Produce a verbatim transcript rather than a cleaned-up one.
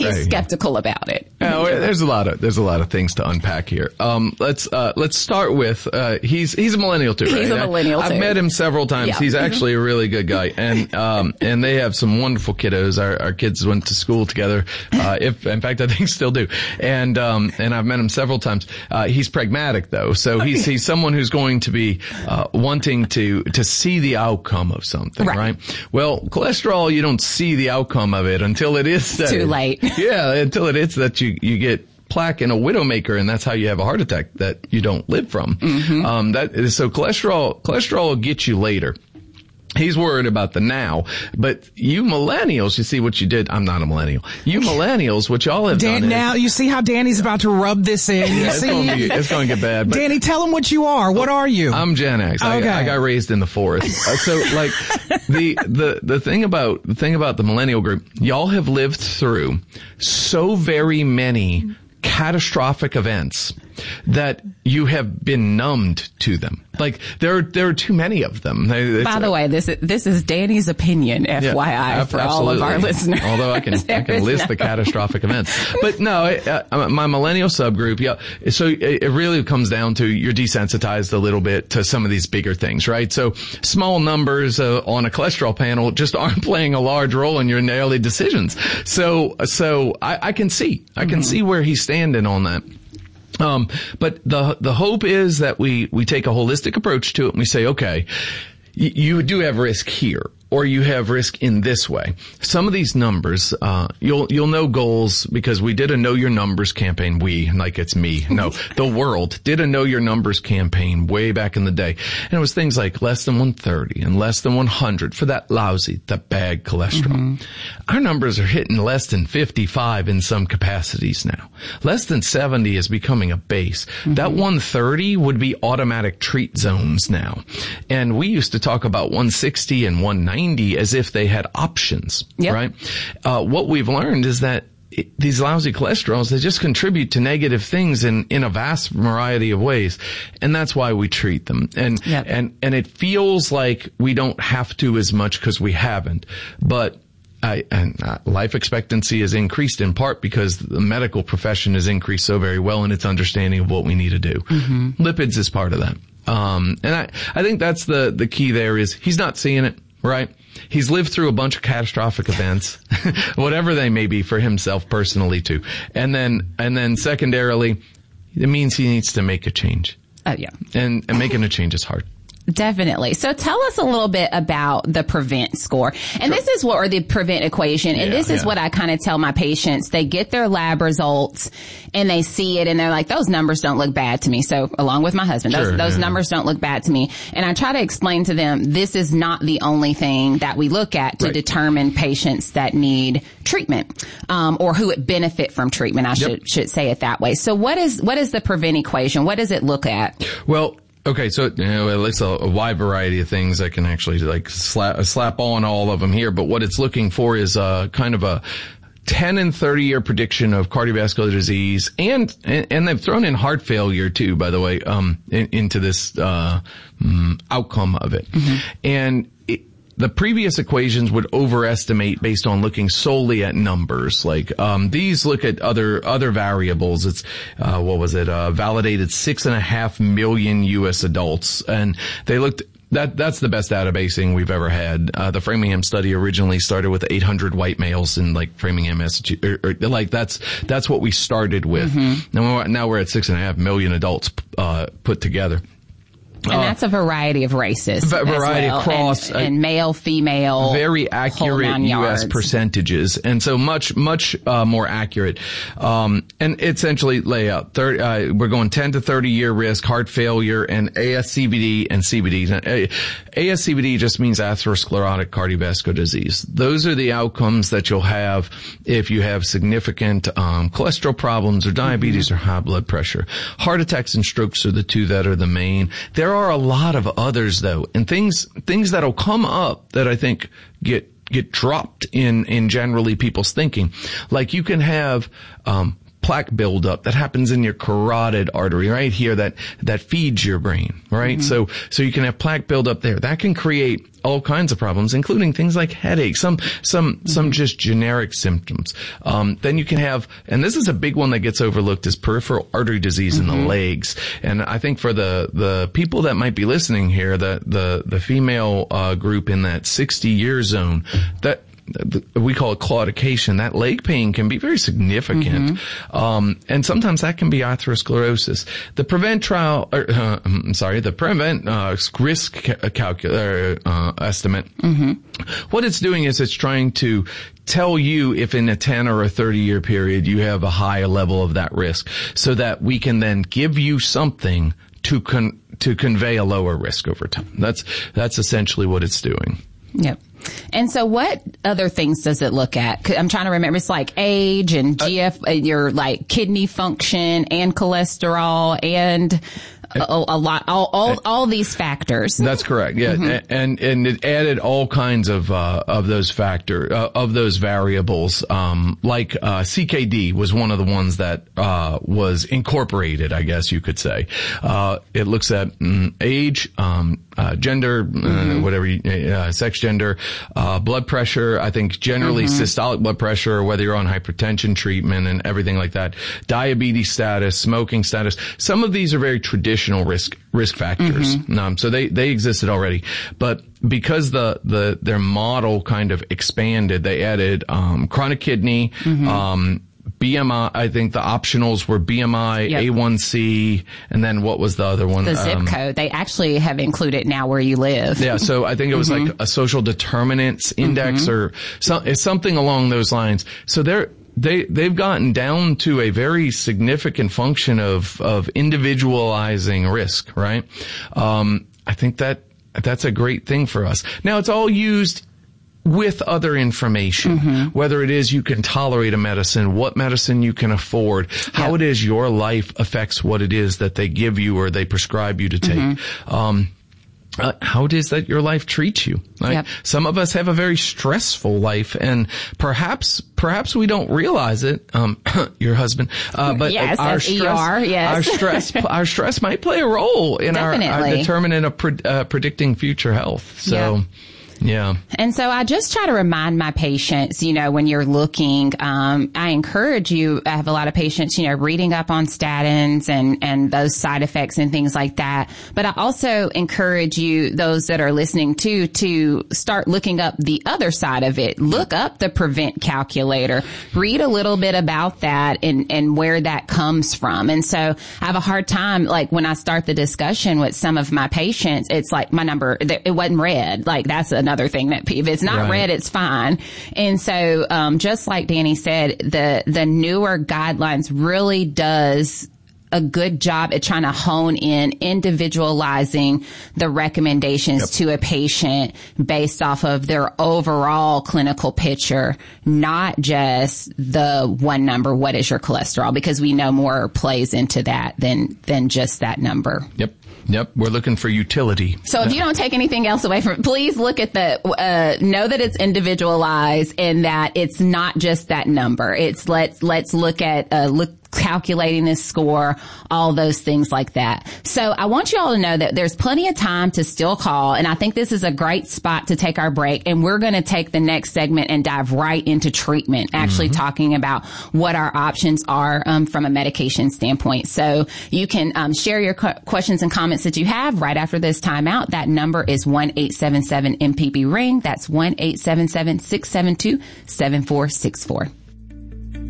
He's hey. skeptical about it. Uh, there's a lot of there's a lot of things to unpack here. Um, let's uh, let's start with uh, he's he's a millennial too. Right? He's a millennial I, too. I've met him several times. Yeah. He's actually a really good guy, and um, and they have some wonderful kiddos. Our our kids went to school together. Uh, if in fact I think still do, and um, and I've met him several times. Uh, he's pragmatic though, so he's he's someone who's going to be uh, wanting to to see the outcome of something, right? right? Well, cholesterol, you don't see the outcome of it until it is that too late. Yeah, until it is that you you get plaque in a widowmaker, and that's how you have a heart attack that you don't live from. Mm-hmm. Um, that is, so cholesterol cholesterol will get you later. He's worried about the now, but you millennials, you see what you did. I'm not a millennial. You millennials, what y'all have Dan, done now is, you see how Danny's about to rub this in. You yeah, it's see? going to it's going to get bad. But Danny, tell him what you are. What are you? I'm Gen X. Okay. I, I got raised in the forest. Uh, so, like, the the the thing about the thing about the millennial group, y'all have lived through so very many catastrophic events that you have been numbed to them. Like there are there are too many of them. It's, By the way, this is this is Danny's opinion, F Y I, yeah, for absolutely. all of our listeners. Although I can I can list no. the catastrophic events, but no, uh, my millennial subgroup, yeah. So it, it really comes down to you're desensitized a little bit to some of these bigger things, right? So small numbers uh, on a cholesterol panel just aren't playing a large role in your daily decisions. So so I, I can see I can mm-hmm. see where he's standing on that. Um, but the, the hope is that we, we take a holistic approach to it and we say, okay, y- you do have risk here, or you have risk in this way. Some of these numbers, uh, you'll, you'll know goals because we did a Know Your Numbers campaign. We, like it's me. No, the world did a Know Your Numbers campaign way back in the day. And it was things like less than one thirty and less than one hundred for that lousy, the bad cholesterol. Mm-hmm. Our numbers are hitting less than fifty-five in some capacities now. Less than seventy is becoming a base. Mm-hmm. That one thirty would be automatic treat zones now. And we used to talk about one sixty and one ninety as if they had options, yep. right? Uh, what we've learned is that it, these lousy cholesterols, they just contribute to negative things in, in a vast variety of ways. And that's why we treat them. And, yep. and, and it feels like we don't have to as much because we haven't. But I, and uh, life expectancy has increased in part because the medical profession has increased so very well in its understanding of what we need to do. Mm-hmm. Lipids is part of that. Um, and I, I think that's the, the key there is he's not seeing it. Right? He's lived through a bunch of catastrophic events, whatever they may be for himself personally too. And then, and then secondarily, it means he needs to make a change. Oh yeah. And, and making a change is hard. Definitely. So tell us a little bit about the PREVENT score. And sure. this is what, or the PREVENT equation. And yeah, this is yeah. what I kind of tell my patients. They get their lab results and they see it and they're like, those numbers don't look bad to me. So along with my husband, those, sure, those yeah. numbers don't look bad to me. And I try to explain to them, this is not the only thing that we look at to right. determine patients that need treatment, um, or who would benefit from treatment. I yep. should, should say it that way. So what is, what is the PREVENT equation? What does it look at? Well, okay, so you know, it's a, a wide variety of things I can actually like slap slap on all of them here. But what it's looking for is uh kind of a ten and thirty year prediction of cardiovascular disease, and and, and they've thrown in heart failure too, by the way, um in, into this uh um, outcome of it, mm-hmm. and. It, The previous equations would overestimate based on looking solely at numbers. Like, um, these look at other, other variables. It's, uh, what was it, uh, validated six and a half million U S adults. And they looked, that, that's the best databasing we've ever had. Uh, the Framingham study originally started with eight hundred white males in like Framingham, Massachusetts, or, or, like that's, that's what we started with. Mm-hmm. Now we're, now we're at six and a half million adults, uh, put together. And uh, that's a variety of races. V- variety as well. across. And, uh, and male, female. Very accurate U S percentages. And so much, much, uh, more accurate. Um, and essentially lay out thirty, uh, we're going ten to thirty year risk, heart failure, and A S C V D and C V D. A S C V D just means atherosclerotic cardiovascular disease. Those are the outcomes that you'll have if you have significant, um, cholesterol problems or diabetes mm-hmm. or high blood pressure. Heart attacks and strokes are the two that are the main. There There are a lot of others though, and things, things that'll come up that I think get, get dropped in, in generally people's thinking. Like you can have, um, plaque buildup that happens in your carotid artery right here that, that feeds your brain, right? Mm-hmm. So, so you can have plaque buildup there. That can create all kinds of problems, including things like headaches, some, some, mm-hmm. some just generic symptoms. Um, then you can have, and this is a big one that gets overlooked, is peripheral artery disease mm-hmm. in the legs. And I think for the, the people that might be listening here, the, the, the female, uh, group in that sixty year zone, that, we call it claudication. That leg pain can be very significant. Mm-hmm. Um, and sometimes that can be atherosclerosis. The prevent trial, or, uh, I'm sorry, the prevent, uh, risk calculator, uh, estimate. Mm-hmm. What it's doing is it's trying to tell you if in a ten or a thirty year period you have a higher level of that risk, so that we can then give you something to con- to convey a lower risk over time. That's, that's essentially what it's doing. Yep. And so what other things does it look at? I'm trying to remember. It's like age and G F, uh, your like kidney function and cholesterol and a, a lot, all, all, all these factors. That's correct. Yeah. Mm-hmm. And, and it added all kinds of, uh, of those factor, uh, of those variables. Um, like, uh, C K D was one of the ones that, uh, was incorporated, I guess you could say. Uh, it looks at mm, age, um, uh, gender, mm-hmm. uh, whatever, you, uh, sex, gender, uh, blood pressure. I think generally mm-hmm. systolic blood pressure, whether you're on hypertension treatment and everything like that, diabetes status, smoking status. Some of these are very traditional risk risk factors. Mm-hmm. Um, so they they existed already, but because the the their model kind of expanded, they added um, chronic kidney, mm-hmm. um, B M I. I think the optionals were B M I, yep. A one C, and then what was the other one? The zip um, code. They actually have included now where you live. Yeah, so I think it was mm-hmm. like a social determinants index mm-hmm. or so, it's something along those lines. So they're They, they've gotten down to a very significant function of, of individualizing risk, right? Um, I think that, that's a great thing for us. Now it's all used with other information, mm-hmm. whether it is you can tolerate a medicine, what medicine you can afford, how yep. it is your life affects what it is that they give you or they prescribe you to take. Mm-hmm. Um, Uh, how it is that your life treats you. Right? Yep. Some of us have a very stressful life, and perhaps, perhaps we don't realize it. Um, your husband, uh, but yes, our stress, E R, yes. our stress, our stress might play a role in our, our determinant of pre- uh, predicting future health. So. Yep. Yeah. And so I just try to remind my patients, you know, when you're looking, um, I encourage you, I have a lot of patients, you know, reading up on statins and, and those side effects and things like that. But I also encourage you, those that are listening to, to start looking up the other side of it. Look up the prevent calculator. Read a little bit about that and, and where that comes from. And so I have a hard time, like when I start the discussion with some of my patients, it's like my number, it wasn't red. Like that's another Another thing that if it's not right. red, it's fine. And so, um, just like Danny said, the, the newer guidelines really does a good job at trying to hone in individualizing the recommendations yep. to a patient based off of their overall clinical picture, not just the one number, what is your cholesterol, because we know more plays into that than, than just that number. Yep. Yep, we're looking for utility. So if you don't take anything else away from it, please look at the, uh, know that it's individualized and that it's not just that number. It's let's, let's look at, uh, look, calculating this score, all those things like that. So I want you all to know that there's plenty of time to still call, and I think this is a great spot to take our break, and we're going to take the next segment and dive right into treatment, actually mm-hmm. talking about what our options are um, from a medication standpoint. So you can um, share your cu- questions and comments that you have right after this timeout. That number is one eight seven seven M P B ring. That's one eight seven seven six seven two seven four six four.